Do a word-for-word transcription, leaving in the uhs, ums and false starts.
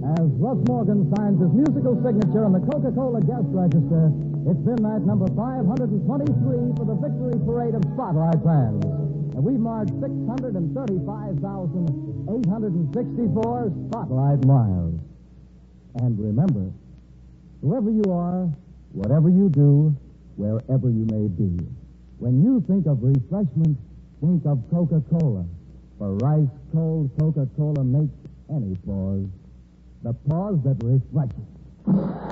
As Russ Morgan signs his musical signature on the Coca-Cola guest register, it's been night number five hundred twenty-three for the victory parade of Spotlight fans. And we've marked six hundred thirty-five thousand eight hundred sixty-four Spotlight miles. And remember, whoever you are, whatever you do, wherever you may be, when you think of refreshment, think of Coca-Cola. For ice-cold Coca-Cola makes any pause the pause that refreshes.